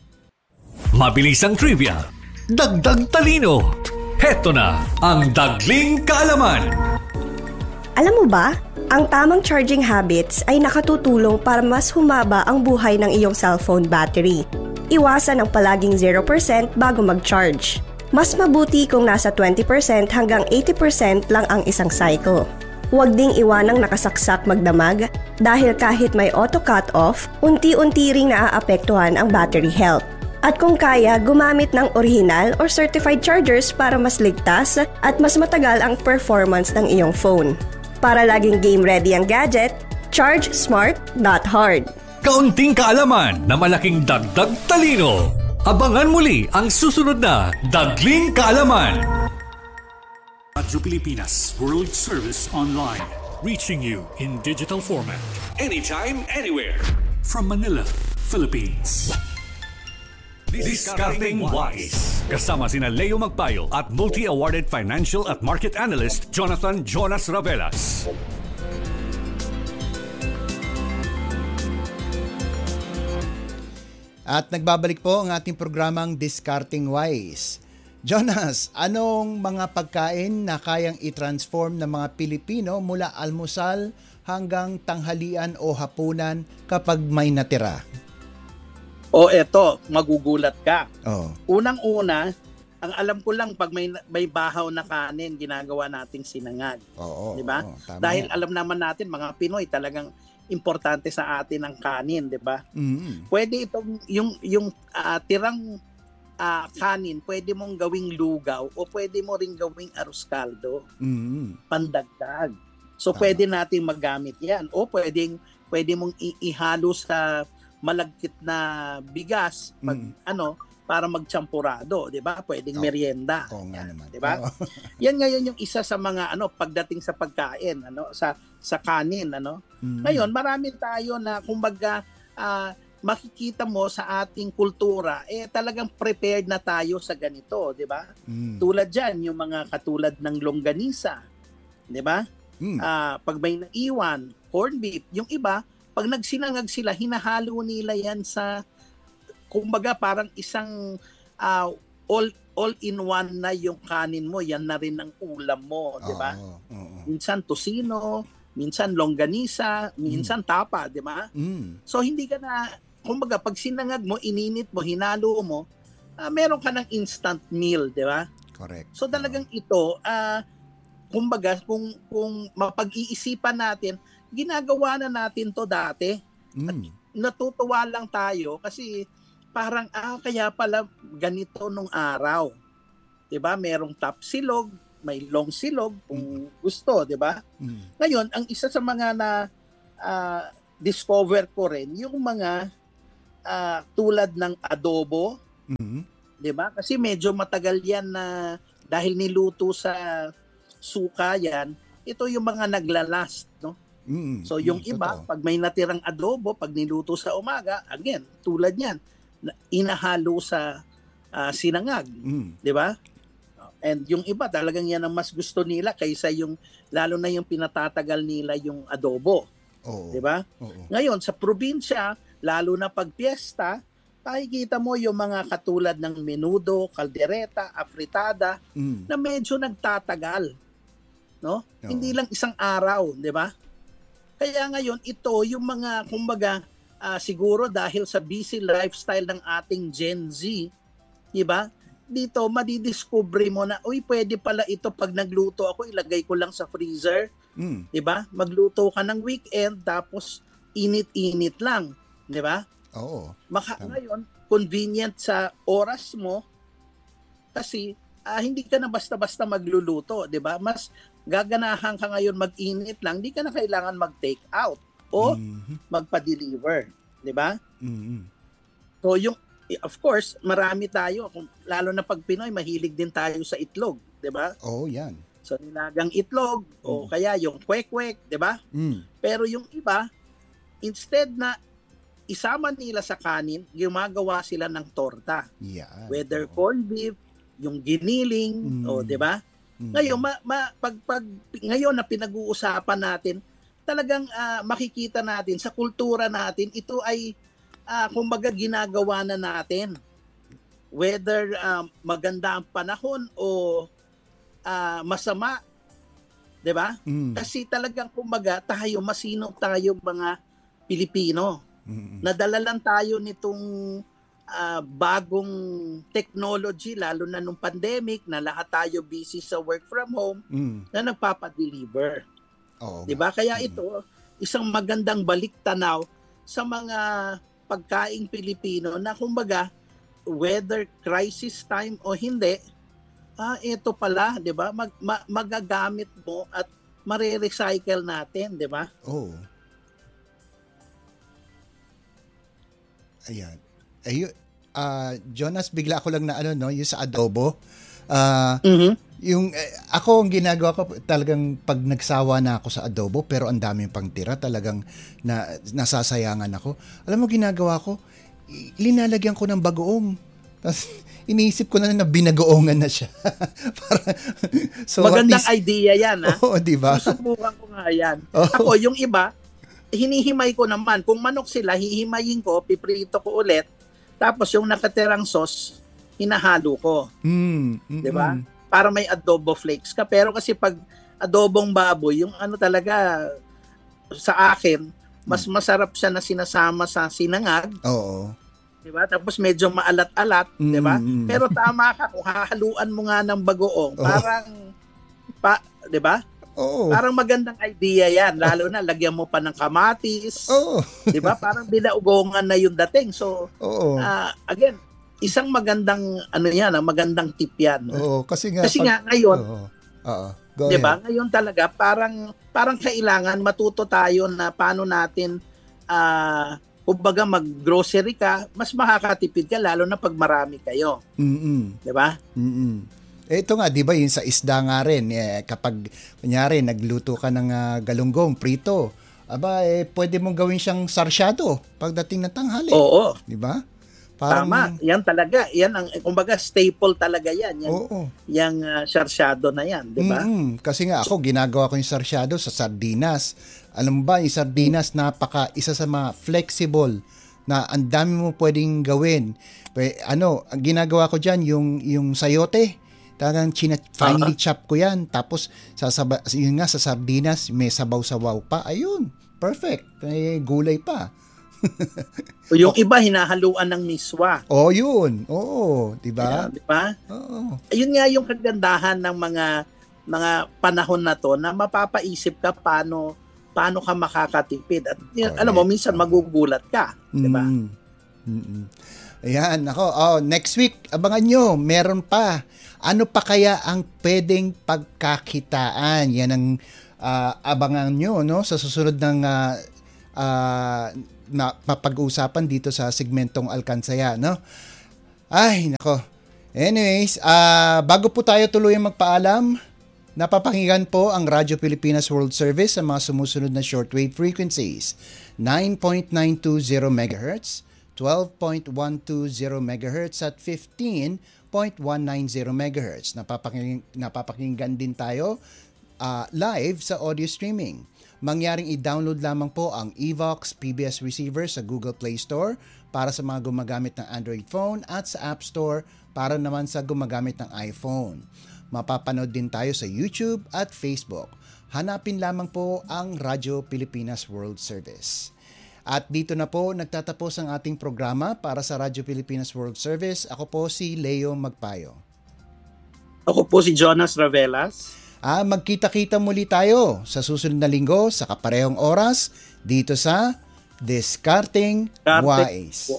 [SPEAKER 2] Mabilis ang trivia, dagdag talino. Heto na ang Dagling Kaalaman.
[SPEAKER 5] Alam mo ba, ang tamang charging habits ay nakatutulong para mas humaba ang buhay ng iyong cellphone battery. Iwasan ang palaging zero percent bago mag-charge. Mas mabuti kung nasa twenty percent hanggang eighty percent lang ang isang cycle. Huwag ding iwanang nakasaksak magdamag dahil kahit may auto cut-off, unti-unti ring naaapektuhan ang battery health. At kung kaya, gumamit ng original or certified chargers para mas ligtas at mas matagal ang performance ng iyong phone. Para laging game-ready ang gadget, charge smart, not hard.
[SPEAKER 2] Kaunting kaalaman na malaking dagdag talino. Abangan muli ang susunod na Dagling Kaalaman.
[SPEAKER 1] Radyo Pilipinas World Service Online, reaching you in digital format. Anytime, anywhere. From Manila, Philippines.
[SPEAKER 2] Discarding Wise. Kasama sina Leo Magpayo at multi-awarded financial at market analyst Jonathan Jonas Ravelas.
[SPEAKER 3] At nagbabalik po ang ating programang Discarding Wise. Jonas, anong mga pagkain na kayang i-transform ng mga Pilipino mula almusal hanggang tanghalian o hapunan kapag may natira?
[SPEAKER 4] O eto, magugulat ka.
[SPEAKER 3] Oh.
[SPEAKER 4] Unang-una, ang alam ko lang pag may may bahaw na kanin, ginagawa nating sinangag.
[SPEAKER 3] Oo.
[SPEAKER 4] 'Di ba?
[SPEAKER 3] Oo, tama
[SPEAKER 4] Dahil
[SPEAKER 3] yan.
[SPEAKER 4] alam naman natin mga Pinoy talagang importante sa atin ang kanin, 'di ba?
[SPEAKER 3] Mm.
[SPEAKER 4] Pwede itong yung yung ah, tirang ah, kanin, pwede mong gawing lugaw o pwede mo ring gawing arroz caldo,
[SPEAKER 3] Mm.
[SPEAKER 4] pandagdag. So
[SPEAKER 3] Tama.
[SPEAKER 4] pwede nating magamit 'yan o pwedeng pwede mong i- ihalo sa malagkit na bigas pag
[SPEAKER 3] Mm.
[SPEAKER 4] ano para magchampurado, 'di ba? Pwedeng
[SPEAKER 3] Oh.
[SPEAKER 4] merienda.
[SPEAKER 3] Oo nga naman.
[SPEAKER 4] 'Di ba?
[SPEAKER 3] Oo.
[SPEAKER 4] Yan ngayon yung isa sa mga ano pagdating sa pagkain, ano, sa sa kanin, ano.
[SPEAKER 3] Mm.
[SPEAKER 4] Ngayon, marami tayo na kumbaga ah, makikita mo sa ating kultura eh talagang prepared na tayo sa ganito, 'di ba?
[SPEAKER 3] Mm.
[SPEAKER 4] Tulad diyan yung mga katulad ng longganisa, 'di ba?
[SPEAKER 3] Mm.
[SPEAKER 4] Ah, pag may naiwan, corned beef, yung iba pag nagsinangag sila, hinahalo nila yan sa, kumbaga parang isang ah, all all in one na yung kanin mo, yan na rin ang ulam mo, di ba?
[SPEAKER 3] Oo, oo.
[SPEAKER 4] Minsan tosino, minsan longganisa, minsan tapa, di ba?
[SPEAKER 3] Mm.
[SPEAKER 4] So hindi ka na, kumbaga pag sinangag mo, ininit mo, hinalo mo, ah, meron ka ng instant meal, di ba?
[SPEAKER 3] Correct.
[SPEAKER 4] So talagang ito, ah, kumbaga kung kung mapag-iisipan natin, ginagawa na natin to dati.
[SPEAKER 3] Mm.
[SPEAKER 4] Natutuwa lang tayo kasi parang ah kaya pala ganito nung araw. 'Di ba? Merong top silog, may long silog kung gusto, 'di ba?
[SPEAKER 3] Mm.
[SPEAKER 4] Ngayon, ang isa sa mga na ah, discover ko rin yung mga ah, tulad ng adobo,
[SPEAKER 3] Mm.
[SPEAKER 4] 'di ba? Kasi medyo matagal 'yan na dahil niluto sa suka 'yan, ito yung mga naglalast, no?
[SPEAKER 3] Mm.
[SPEAKER 4] So yung
[SPEAKER 3] Mm,
[SPEAKER 4] iba,
[SPEAKER 3] totoo.
[SPEAKER 4] pag may natirang adobo, pag niluto sa umaga, again, tulad niyan, na- inahalo sa ah, sinangag,
[SPEAKER 3] Mm.
[SPEAKER 4] 'di ba? And yung iba talagang yan ang mas gusto nila kaysa yung lalo na yung pinatatagal nila yung adobo,
[SPEAKER 3] Oo.
[SPEAKER 4] 'di ba?
[SPEAKER 3] Oo.
[SPEAKER 4] Ngayon sa probinsya, lalo na pag piyesta, makikita mo yung mga katulad ng menudo, kaldereta, afritada
[SPEAKER 3] Mm.
[SPEAKER 4] na medyo nagtatagal, no?
[SPEAKER 3] Oo.
[SPEAKER 4] Hindi lang isang araw, 'di ba? Kaya ngayon ito yung mga kumbaga ah, siguro dahil sa busy lifestyle ng ating Gen Z, 'di ba? Dito madidiscover mo na, uy, pwede pala ito pag nagluto ako, ilagay ko lang sa freezer,
[SPEAKER 3] Mm.
[SPEAKER 4] 'di ba? Magluto ka ng weekend tapos init-init lang, 'di ba?
[SPEAKER 3] Oo.
[SPEAKER 4] Maka
[SPEAKER 3] Tama.
[SPEAKER 4] ngayon convenient sa oras mo kasi ah, hindi ka na basta-basta magluluto, 'di ba? Mas gaganahan ka ngayon mag-init lang, hindi ka na kailangan mag-take out o
[SPEAKER 3] Mhm.
[SPEAKER 4] magpa-deliver, 'di ba?
[SPEAKER 3] Mm.
[SPEAKER 4] So yung of course, marami tayo, kung- lalo na pag Pinoy, mahilig din tayo sa itlog, 'di ba?
[SPEAKER 3] Oo, yan.
[SPEAKER 4] So nilagang itlog o
[SPEAKER 3] Mm.
[SPEAKER 4] kaya yung kwek-kwek, 'di ba?
[SPEAKER 3] Mm.
[SPEAKER 4] Pero yung iba, instead na isama nila sa kanin, gumagawa sila ng torta.
[SPEAKER 3] Yan.
[SPEAKER 4] Whether
[SPEAKER 3] Oo.
[SPEAKER 4] corned beef, yung giniling,
[SPEAKER 3] Mm.
[SPEAKER 4] o 'di ba?
[SPEAKER 3] Mm.
[SPEAKER 4] Ngayon ma, ma- pag, pag ngayon na pinag-uusapan natin, talagang ah, makikita natin sa kultura natin, ito ay ah, kumbaga ginagawa na natin. Whether ah, maganda ang panahon o ah, masama, 'di ba?
[SPEAKER 3] Mm.
[SPEAKER 4] Kasi talagang kumbaga tayo, masinop tayo mga Pilipino.
[SPEAKER 3] Mm.
[SPEAKER 4] Nadala lang tayo nitong ah, bagong technology, lalo na nung pandemic, na lahat tayo busy sa work from home,
[SPEAKER 3] Mm.
[SPEAKER 4] na nagpapadeliver.
[SPEAKER 3] Oo.
[SPEAKER 4] Di ba? Kaya
[SPEAKER 3] Mm.
[SPEAKER 4] ito, isang magandang balik-tanaw sa mga pagkaing Pilipino na kumbaga, whether crisis time o hindi, ah, ito pala, di ba? Mag, ma- magagamit mo at mare-recycle natin, di ba?
[SPEAKER 3] Oo. Ayan. Ayun. Ah, Jonas, bigla ako lang na ano, no, yung sa adobo. Ah,
[SPEAKER 4] Mhm.
[SPEAKER 3] yung eh, ako ang ginagawa ko talagang pag nagsawa na ako sa adobo pero ang dami pang tira, talagang na, nasasayangan ako. Alam mo ginagawa ko, I- linalagyan ko ng bagoong Tapos, iniisip ko na na binagoongan na siya. Para, so
[SPEAKER 4] magandang
[SPEAKER 3] least,
[SPEAKER 4] idea yan, ha?
[SPEAKER 3] Oo, di ba?
[SPEAKER 4] Susubukan ko nga yan.
[SPEAKER 3] Oh.
[SPEAKER 4] Ako, yung iba, hinihimay ko naman. Kung manok sila, hihimayin ko, piprito ko ulit, tapos yung nakatirang sauce, hinahalo ko.
[SPEAKER 3] Mm, mm,
[SPEAKER 4] di ba?
[SPEAKER 3] Mm.
[SPEAKER 4] Para may adobo flakes ka. Pero kasi pag adobong baboy, yung ano talaga, sa akin, mas masarap siya na sinasama sa sinangag.
[SPEAKER 3] Oo.
[SPEAKER 4] Diba? Tapos medyo maalat-alat, mm, 'di ba?
[SPEAKER 3] Mm.
[SPEAKER 4] Pero tama ka kung hahaluan mo nga ng bagoong, oh. parang pa, 'di ba?
[SPEAKER 3] Oo.
[SPEAKER 4] Parang magandang idea 'yan, lalo na lagyan mo pa ng kamatis.
[SPEAKER 3] Oo.
[SPEAKER 4] 'Di ba? Parang binaugongan na yung dating. So,
[SPEAKER 3] Oo.
[SPEAKER 4] Uh, again, isang magandang ano 'yan, ah, magandang tip 'yan.
[SPEAKER 3] Oo, kasi nga
[SPEAKER 4] Kasi
[SPEAKER 3] pag,
[SPEAKER 4] nga ngayon,
[SPEAKER 3] oo. Oo. Go
[SPEAKER 4] 'di ba?
[SPEAKER 3] ahead.
[SPEAKER 4] Ngayon talaga parang parang kailangan matuto tayo na paano natin ah uh, kumbaga mag-grocery ka, mas makakatipid ka lalo na pag marami kayo.
[SPEAKER 3] Mm.
[SPEAKER 4] 'Di ba?
[SPEAKER 3] Mm. Ito nga, 'di ba, yung sa isda nga rin, eh, kapag kunyari nagluto ka ng uh, galunggong prito, aba eh pwede mong gawin siyang sarsyado pagdating ng tanghali.
[SPEAKER 4] Oo.
[SPEAKER 3] 'Di ba? Parang,
[SPEAKER 4] tama, yan talaga. Yan ang kumbaga staple talaga yan. Yan
[SPEAKER 3] oo.
[SPEAKER 4] Yang uh, sarsyado na yan, 'di ba?
[SPEAKER 3] Mm-hmm. Kasi nga ako ginagawa ko yung sarsyado sa sardinas. Alam mo ba, yung sardinas napaka isa sa mga flexible na ang dami mo pwedeng gawin. Pero, ano, ang ginagawa ko diyan yung yung sayote. Talagang china, finely uh-huh. chop ko yan. Tapos sasaba, yun nga sa sardinas may sabaw-sabaw pa. Ayun, perfect. May gulay pa.
[SPEAKER 4] O yung iba hinahaluan ng miswa.
[SPEAKER 3] Oh, yun. Oo, 'di ba?
[SPEAKER 4] Yeah, 'di ba?
[SPEAKER 3] Oo.
[SPEAKER 4] Ayun nga yung kagandahan ng mga mga panahon na 'to na mapapaisip ka paano paano ka makakatipid. At yun, alam mo minsan magugulat ka, 'di ba?
[SPEAKER 3] Mm. Mm-mm. Ayan, ako. Oh, next week abangan nyo, meron pa. Ano pa kaya ang pwedeng pagkakitaan? Yan ang uh, abangan nyo, no, sa susunod ng uh, uh, na mapag-uusapan dito sa segmentong Alkansaya, no? Ay, nako. Anyways, uh, bago po tayo tuluyang magpaalam, napapakinggan po ang Radyo Pilipinas World Service sa mga sumusunod na shortwave frequencies. nine point nine two zero megahertz, twelve point one two zero megahertz at fifteen point one nine zero megahertz. Napapakinggan, napapakinggan din tayo uh, live sa audio streaming. Mangyaring i-download lamang po ang Evox P B S receiver sa Google Play Store para sa mga gumagamit ng Android phone at sa App Store para naman sa gumagamit ng iPhone. Mapapanood din tayo sa YouTube at Facebook. Hanapin lamang po ang Radyo Pilipinas World Service. At dito na po nagtatapos ang ating programa para sa Radyo Pilipinas World Service. Ako po si Leo Magpayo.
[SPEAKER 4] Ako po si Jonas Ravelas.
[SPEAKER 3] Ah, magkita-kita muli tayo sa susunod na linggo sa kaparehong oras dito sa Discarding Wise.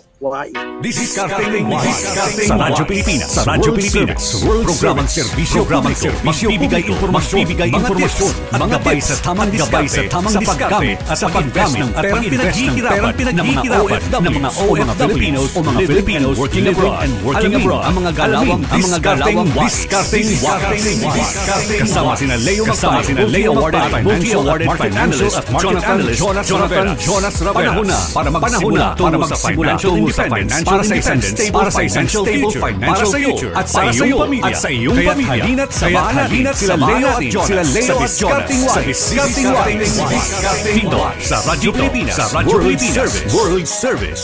[SPEAKER 2] Discarding Wise sa Radyo Pilipinas. Sa Radyo Pilipinas. Programang serbisyo publiko. Magbibigay impormasyon, mga impormasyon, mga gabay sa tamang gabay sa tamang diskarte at sa paggamit ng perang pinaghihirapan ng mga O F W ng mga O F W o mga Filipinos working abroad and working abroad. Ang mga galawang ang mga galawang Discarding Wise. Kasama sina Leo Magpayo, sina Leo awarded financial at market analyst Jonathan Jonas Ravelas. Panahon na para magsimula para magsimula tungo sa financial para sa independence, para sa essential future, para sa iyo at sa iyong pamilya. At sa iyong pamilya. Halina't samahan natin sila Leo at Jonas sa Discarding Wise. Dito sa Radyo Pilipinas, sa Radyo Pilipinas World Service.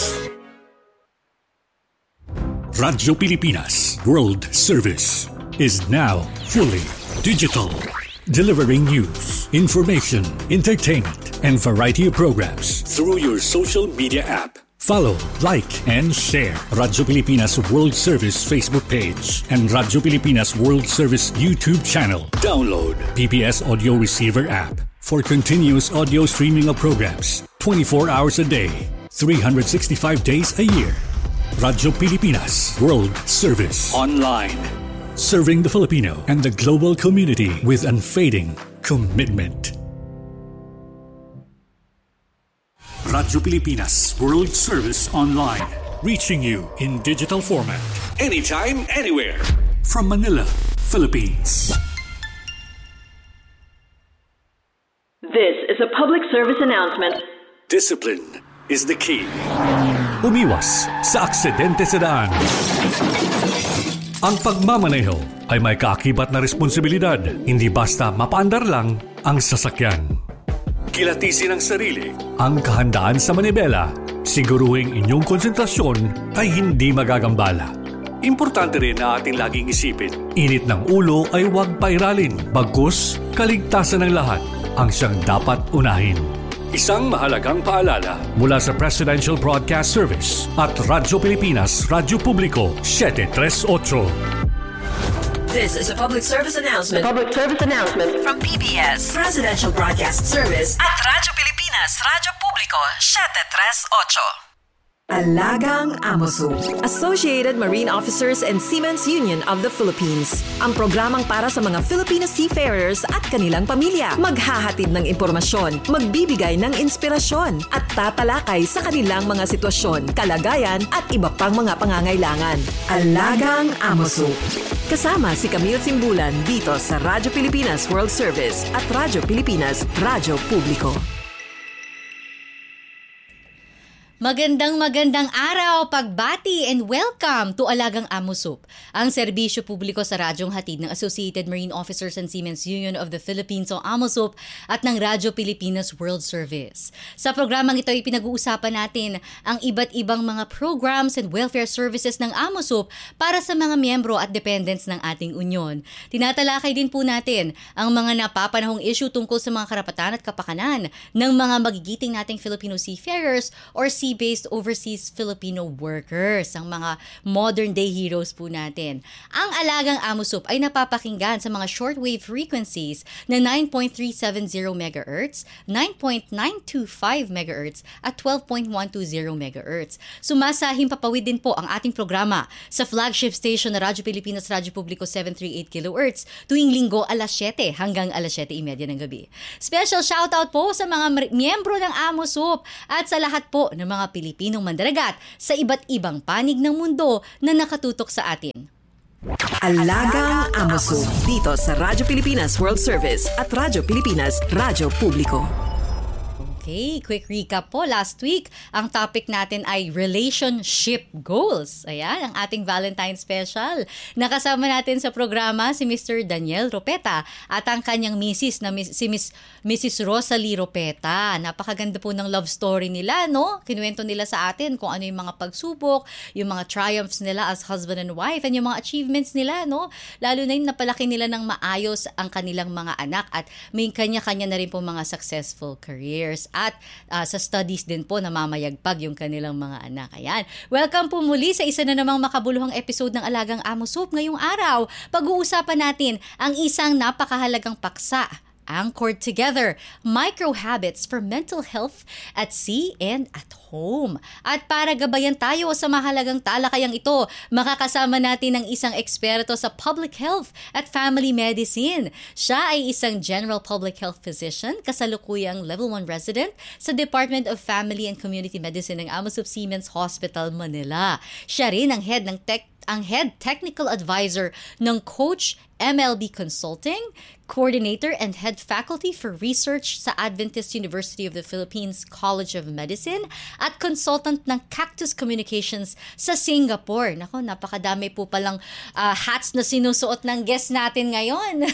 [SPEAKER 1] Radyo Pilipinas World Service is now fully digital. Delivering news, information, entertainment, and variety of programs through your social media app. Follow, like, and share Radyo Pilipinas World Service Facebook page and Radyo Pilipinas World Service YouTube channel. Download P P S Audio Receiver app for continuous audio streaming of programs twenty-four hours a day, three hundred sixty-five days a year. Radyo Pilipinas World Service online. Serving the Filipino and the global community with unfading commitment. Radyo Pilipinas World Service Online. Reaching you in digital format. Anytime, anywhere. From Manila, Philippines.
[SPEAKER 6] This is a public service announcement.
[SPEAKER 1] Discipline, is the key. Umiwas sa aksidente sa daan. Ang pagmamaneho ay may kaakibat na responsibilidad, hindi basta mapaandar lang ang sasakyan. Kilatisin ang sarili, ang kahandaan sa manibela, siguruhing inyong konsentrasyon ay hindi magagambala. Importante rin na ating laging isipin, init ng ulo ay huwag pairalin, bagkus kaligtasan ng lahat ang siyang dapat unahin. Isang mahalagang paalala mula sa Presidential Broadcast Service at Radyo Pilipinas, Radyo Publiko seven thirty-eight.
[SPEAKER 6] This is a public service announcement.
[SPEAKER 7] Public service announcement
[SPEAKER 6] From P B S, Presidential Broadcast Service at Radyo Pilipinas, Radyo Publiko seven thirty-eight. Alagang Amoso, Associated Marine Officers and Seamen's Union of the Philippines. Ang programang para sa mga Filipino seafarers at kanilang pamilya. Maghahatid ng impormasyon, magbibigay ng inspirasyon, at tatalakay sa kanilang mga sitwasyon, kalagayan, at iba pang mga pangangailangan. Alagang Amoso. Kasama si Camille Simbulan dito sa Radyo Pilipinas World Service at Radyo Pilipinas Radyo Publiko.
[SPEAKER 8] Magandang magandang araw, pagbati and welcome to Alagang Amosop, ang serbisyo publiko sa radyong hatid ng Associated Marine Officers and Seamen's Union of the Philippines o Amosop at ng Radyo Pilipinas World Service. Sa programang ito ay pinag-uusapan natin ang iba't ibang mga programs and welfare services ng Amosop para sa mga miyembro at dependents ng ating union. Tinatalakay din po natin ang mga napapanahong issue tungkol sa mga karapatan at kapakanan ng mga magigiting nating Filipino seafarers or sea-based overseas Filipino workers, ang mga modern-day heroes po natin. Ang Alagang Amosop ay napapakinggan sa mga shortwave frequencies na nine point three seven zero megahertz, nine point nine two five megahertz at twelve point one two zero megahertz. Sumasahing papawid din po ang ating programa sa flagship station na Radyo Pilipinas Radyo Publiko seven thirty-eight kilohertz tuwing linggo alas siyete hanggang alas siyete thirty ng gabi. Special shoutout po sa mga miyembro ng Amosop at sa lahat po ng mga Pilipinong mandaragat sa iba't ibang panig ng mundo na nakatutok sa atin.
[SPEAKER 6] Alagang Amosop dito sa Radyo Pilipinas World Service at Radyo Pilipinas Radyo Publiko.
[SPEAKER 8] Okay, quick recap po. Last week, ang topic natin ay relationship goals. Ayan, ang ating Valentine special. Nakasama natin sa programa si Mister Daniel Ropeta at ang kanyang misis na si Miss, Missus Rosalie Ropeta. Napakaganda po ng love story nila, no? Kinuwento nila sa atin kung ano yung mga pagsubok, yung mga triumphs nila as husband and wife, and yung mga achievements nila, no? Lalo na yung napalaki nila ng maayos ang kanilang mga anak at may kanya-kanya na rin po mga successful careers. At uh, sa studies din po namamayagpag yung kanilang mga anak. Ayan. Welcome po muli sa isa na namang makabuluhang episode ng Alagang Amosop. Ngayong araw, pag-uusapan natin ang isang napakahalagang paksa, anchored together, micro habits for mental health at sea and at home. At para gabayan tayo sa mahalagang talakayang ito, makakasama natin ang isang eksperto sa public health at family medicine. Siya ay isang general public health physician, kasalukuyang level one resident sa Department of Family and Community Medicine ng Amosop Seamen's Hospital, Manila. Siya rin ang head ng tech ang head technical advisor ng Coach M L B Consulting, coordinator and head faculty for research sa Adventist University of the Philippines College of Medicine, at consultant ng Cactus Communications sa Singapore. Nako, napakadami po palang uh, hats na sinusuot ng guest natin ngayon.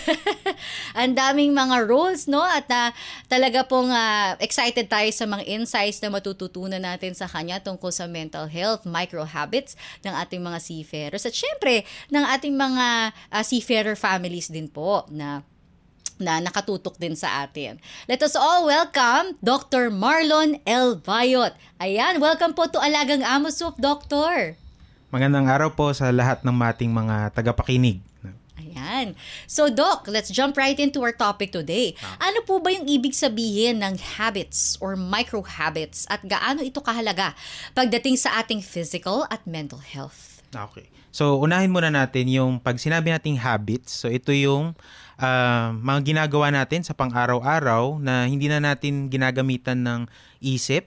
[SPEAKER 8] Ang daming mga roles, no? At uh, talaga pong uh, excited tayo sa mga insights na matututunan natin sa kanya tungkol sa mental health, micro habits ng ating mga seafarers. At syempre, ng ating mga uh, seafarer families din po na na nakatutok din sa atin. Let us all welcome Doctor Marlon L. Bayot. Ayan, welcome po to Alagang Amosop, Doctor.
[SPEAKER 9] Magandang araw po sa lahat ng ating mga tagapakinig.
[SPEAKER 8] Ayan. So, Doc, let's jump right into our topic today. Ano po ba yung ibig sabihin ng habits or micro habits at gaano ito kahalaga pagdating sa ating physical at mental health?
[SPEAKER 9] Okay. So, unahin muna natin yung pag sinabi nating habits. So, ito yung uh, mga ginagawa natin sa pang-araw-araw na hindi na natin ginagamitan ng isip,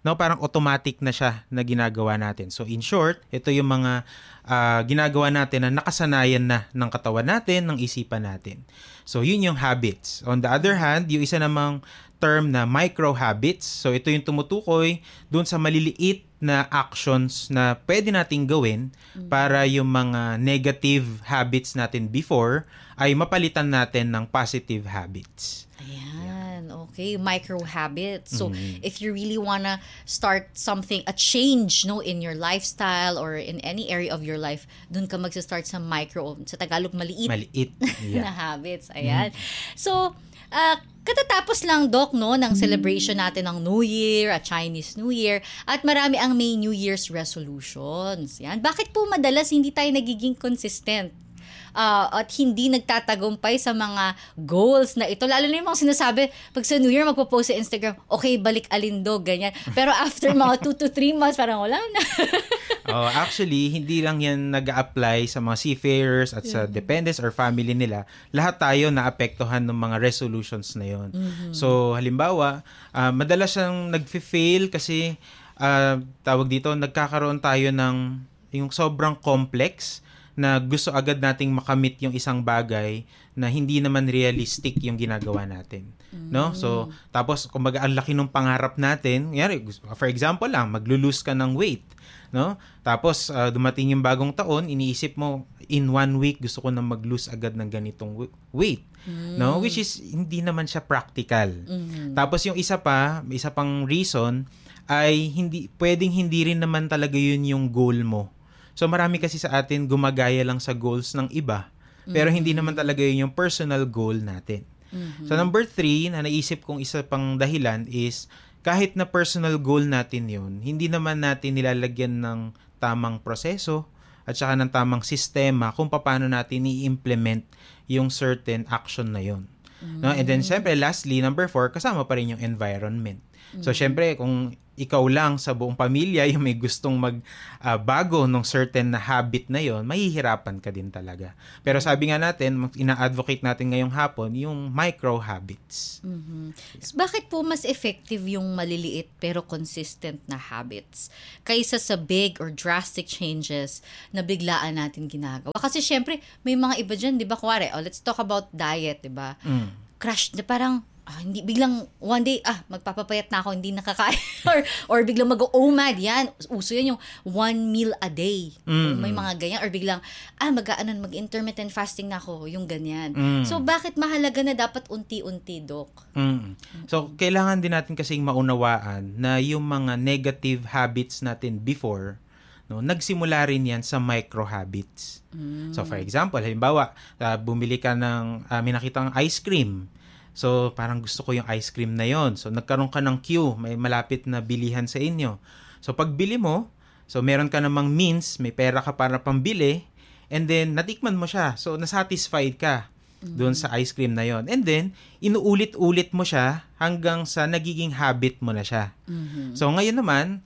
[SPEAKER 9] no, parang automatic na siya na ginagawa natin. So in short, ito yung mga uh, ginagawa natin na nakasanayan na ng katawan natin, ng isipan natin. So yun yung habits. On the other hand, yung isa namang term na micro habits. So ito yung tumutukoy dun sa maliliit na actions na pwede nating gawin mm-hmm. para yung mga negative habits natin before ay mapalitan natin ng positive habits.
[SPEAKER 8] Ayan, okay. Micro habits. So,
[SPEAKER 9] Mm-hmm.
[SPEAKER 8] if you really wanna start something, a change, no, in your lifestyle or in any area of your life, dun ka magsa-start sa micro, sa Tagalog, maliit,
[SPEAKER 9] Maliit.
[SPEAKER 8] na habits. Ayan. So, uh, katatapos lang, Doc, no, ng celebration natin ng New Year, at Chinese New Year, at marami ang may New Year's resolutions. Yan. Bakit po madalas hindi tayo nagiging consistent? Uh, at hindi nagtatagumpay sa mga goals na ito. Lalo na yung mga sinasabi, pag sa New Year, magpo-post sa Instagram, okay, balik alindog, ganyan. Pero after mga two to three months, parang wala na.
[SPEAKER 9] Oh, actually, hindi lang yan nag-a-apply sa mga seafarers at sa dependents or family nila. Lahat tayo naapektuhan ng mga resolutions na yon. Mm-hmm. So, halimbawa, uh, madalas siyang nag-fail kasi uh, tawag dito, nagkakaroon tayo ng yung sobrang complex na gusto agad nating makamit yung isang bagay na hindi naman realistic yung ginagawa natin. Mm. No? So, tapos, kumbaga, ang laki ng pangarap natin. Yari, for example lang, maglo-lose ka ng weight. No? Tapos, uh, dumating yung bagong taon, iniisip mo, in one week, gusto ko na mag-lose agad ng ganitong weight. Mm. No? Which is, hindi naman siya practical. Mm. Tapos, yung isa pa, isa pang reason, ay hindi pwedeng hindi rin naman talaga yun yung goal mo. So marami kasi sa atin gumagaya lang sa goals ng iba, pero mm-hmm. hindi naman talaga yun yung personal goal natin. Mm-hmm. So number three, na naisip kong isa pang dahilan is, kahit na personal goal natin yun, hindi naman natin nilalagyan ng tamang proseso at saka ng tamang sistema kung paano natin i-implement yung certain action na yun. Mm-hmm. No? And then syempre lastly, number four, kasama pa rin yung environment. So, mm-hmm. syempre, kung ikaw lang sa buong pamilya yung may gustong magbago uh, ng certain na habit na yon, mahihirapan ka din talaga. Pero sabi nga natin, ina-advocate natin ngayong hapon, yung micro habits.
[SPEAKER 8] Mm-hmm. So, bakit po mas effective yung maliliit pero consistent na habits kaysa sa big or drastic changes na biglaan natin ginagawa? Kasi syempre, may mga iba dyan, di ba? Kuwari, oh, let's talk about diet, di ba? Mm. Crash, na parang, Ah, hindi biglang one day ah magpapapayat na ako, hindi nakakain or or biglang mag-O M A D, yan uso yan yung one meal a day. Mm. May mga ganyan, or biglang ah mag-aanan mag-intermittent fasting na ako, yung ganyan. Mm. So bakit mahalaga na dapat unti-unti, Doc?
[SPEAKER 9] Mm. So kailangan din natin kasing maunawaan na yung mga negative habits natin before, no, nagsimula rin yan sa micro habits. Mm. So for example, halimbawa, uh, bumili ka ng uh, may nakitang ice cream. So, parang gusto ko yung ice cream na yon. So, nagkaroon ka ng queue. May malapit na bilihan sa inyo. So, pag bili mo, so, meron ka namang means, may pera ka para pambili, and then, natikman mo siya. So, nasatisfied ka doon sa ice cream na yon. And then, inuulit-ulit mo siya hanggang sa nagiging habit mo na siya. Mm-hmm. So, ngayon naman,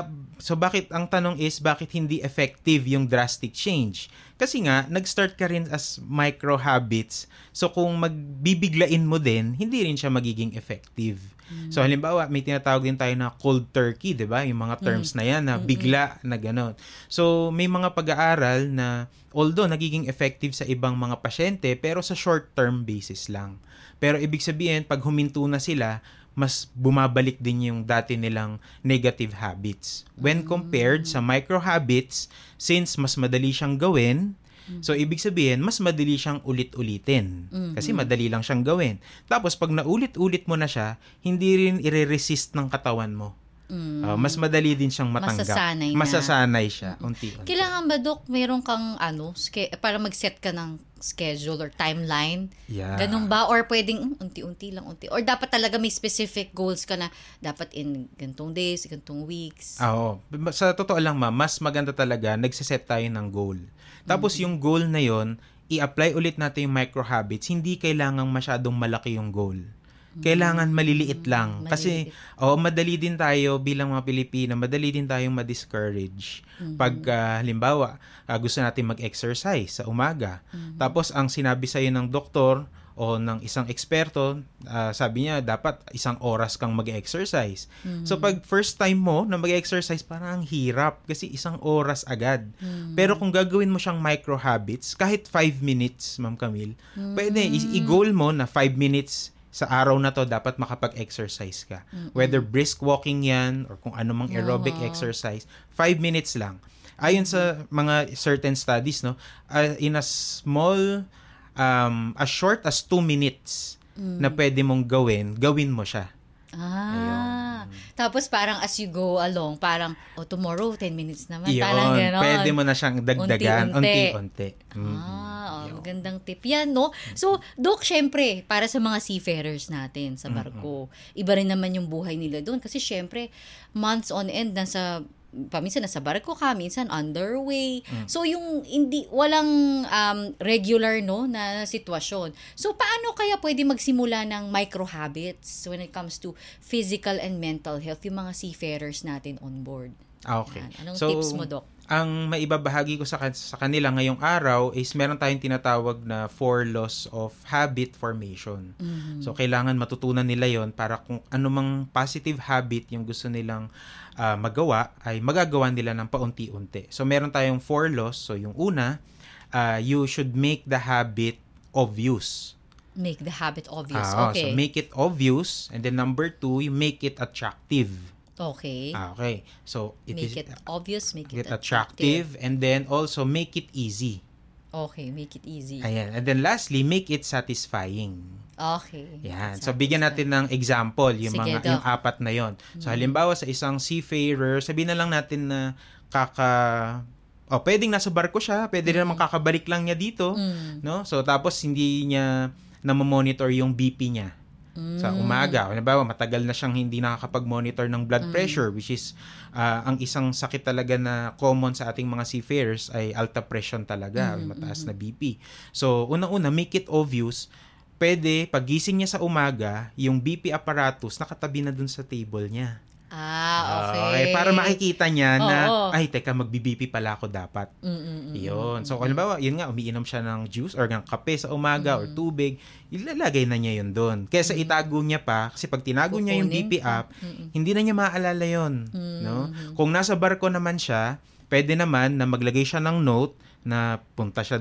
[SPEAKER 9] so bakit, ang tanong is, bakit hindi effective yung drastic change? Kasi nga, nag-start ka rin as micro habits. So kung magbibiglain mo din, hindi rin siya magiging effective. Mm. So halimbawa, may tinatawag din tayo na cold turkey, di ba? Yung mga terms mm. na yan, na bigla na gano'n. So may mga pag-aaral na, although nagiging effective sa ibang mga pasyente, pero sa short-term basis lang. Pero ibig sabihin, pag huminto na sila, mas bumabalik din yung dati nilang negative habits. When compared sa micro habits, since mas madali siyang gawin, mm-hmm. so ibig sabihin, mas madali siyang ulit-ulitin. Mm-hmm. Kasi madali lang siyang gawin. Tapos pag naulit-ulit mo na siya, hindi rin ire-resist ng katawan mo. Mm. Uh, mas madali din siyang matanggap.
[SPEAKER 8] Masasanay na.
[SPEAKER 9] Masasanay siya, unti-unti.
[SPEAKER 8] Kailangan ba, Dok, meron kang ano, ske- para mag-set ka ng schedule or timeline?
[SPEAKER 9] Yeah.
[SPEAKER 8] Ganun ba? Or pwedeng um, unti-unti lang, unti. Or dapat talaga may specific goals ka na dapat in gantong days, gantong weeks?
[SPEAKER 9] Oo. Sa totoo lang, ma, mas maganda talaga nagsiset tayo ng goal. Tapos mm-hmm. yung goal na yon, i-apply ulit natin yung micro habits. Hindi kailangang masyadong malaki yung goal. Kailangan maliliit lang. Maliliit. Kasi, oh, madali din tayo bilang mga Pilipino, madali din tayong ma-discourage. Mm-hmm. Pag, uh, halimbawa, uh, gusto natin mag-exercise sa umaga. Mm-hmm. Tapos, ang sinabi sa'yo ng doktor, o ng isang eksperto, uh, sabi niya dapat isang oras kang mag-exercise. Mm-hmm. So pag first time mo na mag-exercise, parang ang hirap kasi isang oras agad. Mm-hmm. Pero kung gagawin mo siyang micro habits, kahit five minutes, Ma'am Camille, mm-hmm. pwede i- i-goal mo na five minutes sa araw na to dapat makapag-exercise ka. Mm-hmm. Whether brisk walking yan or kung ano mang aerobic oh. exercise, five minutes lang. Ayon sa mga certain studies, no, uh, in a small Um, as short as two minutes mm. na pwede mong gawin, gawin mo siya.
[SPEAKER 8] Ah. Ayun. Tapos parang as you go along, parang, oh, tomorrow, ten minutes naman.
[SPEAKER 9] Yun,
[SPEAKER 8] parang gano'n.
[SPEAKER 9] Pwede mo na siyang dagdagan. Unti-unti.
[SPEAKER 8] Mm-hmm. Ah, oh, magandang tip yan, no? So, Doc, syempre, para sa mga seafarers natin sa barko, mm-hmm. iba rin naman yung buhay nila doon. Kasi syempre, months on end, nasa paminsan nasa barko ka, minsan underway. Mm. So yung hindi walang um, regular no na sitwasyon. So paano kaya pwede magsimula ng micro habits when it comes to physical and mental health yung mga seafarers natin on board?
[SPEAKER 9] Okay.
[SPEAKER 8] Yan. Anong
[SPEAKER 9] so,
[SPEAKER 8] tips mo, Doc?
[SPEAKER 9] Ang maibabahagi ko sa, sa kanila ngayong araw is meron tayong tinatawag na four laws of habit formation. Mm-hmm. So kailangan matutunan nila yon para kung anumang positive habit yung gusto nilang uh, magawa ay magagawa nila ng paunti-unti. So meron tayong four laws. So yung una, uh, you should make the habit obvious.
[SPEAKER 8] Make the habit obvious.
[SPEAKER 9] Uh,
[SPEAKER 8] okay.
[SPEAKER 9] So make it obvious, and then number two, you make it attractive.
[SPEAKER 8] Okay.
[SPEAKER 9] Ah, okay. So it
[SPEAKER 8] make
[SPEAKER 9] is
[SPEAKER 8] it obvious, make it
[SPEAKER 9] attractive,
[SPEAKER 8] attractive,
[SPEAKER 9] and then also make it easy.
[SPEAKER 8] Okay, make it easy.
[SPEAKER 9] Ayan. And then lastly, make it satisfying.
[SPEAKER 8] Okay.
[SPEAKER 9] Yan. So bigyan natin ng example yung
[SPEAKER 8] Sige,
[SPEAKER 9] mga
[SPEAKER 8] Doc.
[SPEAKER 9] yung apat na yon. So halimbawa sa isang seafarer, sabihin na lang natin na kaka oh, pwedeng nasa barko siya, pwede rin naman kakabalik lang niya dito,
[SPEAKER 8] Mm.
[SPEAKER 9] no? So tapos hindi niya na-monitor yung B P niya. Sa umaga. Halimbawa, matagal na siyang hindi nakakapag-monitor ng blood mm. pressure, which is uh, ang isang sakit talaga na common sa ating mga seafarers ay alta-pression talaga, mm-hmm. mataas na B P. So, unang-una, make it obvious. Pwede, pagising niya sa umaga, yung B P apparatus nakatabi na dun sa table niya.
[SPEAKER 8] Ah, okay.
[SPEAKER 9] Okay, para makikita niya na,
[SPEAKER 8] Oo.
[SPEAKER 9] ay, teka, mag-B P pala ako dapat.
[SPEAKER 8] Mm-mm-mm.
[SPEAKER 9] Yun. So, halimbawa, yun nga, umiinom siya ng juice or ng kape sa umaga mm-hmm. or tubig, ilalagay na niya yun doon. Kesa mm-hmm. itago niya pa, kasi pag tinago niya yung B P app, mm-hmm. hindi na niya maaalala yun. Mm-hmm. No? Kung nasa barko naman siya, pwede naman na maglagay siya ng note na punta siya